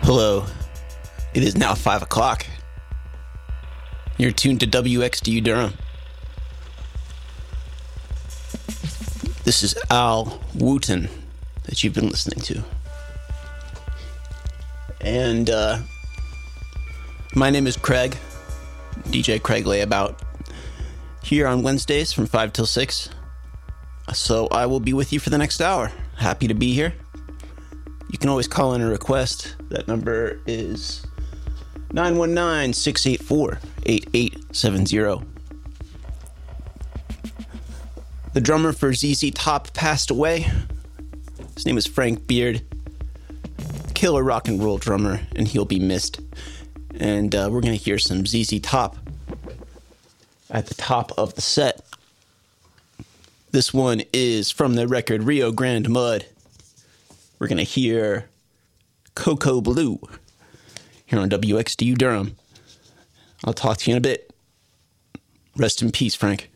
Hello. It is now 5 o'clock. You're tuned to WXDU Durham. This is Al Wooten that you've been listening to. And my name is Craig, DJ Craig Layabout, here on Wednesdays from 5 till 6. So I will be with you for the next hour. Happy to be here. You can always call in a request. That number is 919-684-8870. The drummer for ZZ Top passed away. His name is Frank Beard. Killer rock and roll drummer, and he'll be missed. And we're going to hear some ZZ Top at the top of the set. This one is from the record Rio Grande Mud. We're going to hear Cocoa Blue here on WXDU Durham. I'll talk to you in a bit. Rest in peace, Frank.